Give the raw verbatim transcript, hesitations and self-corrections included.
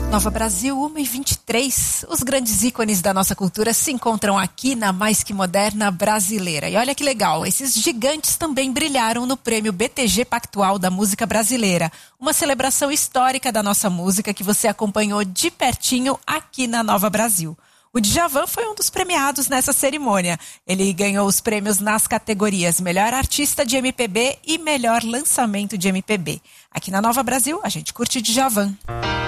Nova Brasil, uma e vinte e três. Os grandes ícones da nossa cultura se encontram aqui na Mais Que Moderna Brasileira. E olha que legal, esses gigantes também brilharam no prêmio B T G Pactual da Música Brasileira. Uma celebração histórica da nossa música que você acompanhou de pertinho aqui na Nova Brasil. O Djavan foi um dos premiados nessa cerimônia. Ele ganhou os prêmios nas categorias Melhor Artista de M P B e Melhor Lançamento de M P B. Aqui na Nova Brasil, a gente curte Djavan.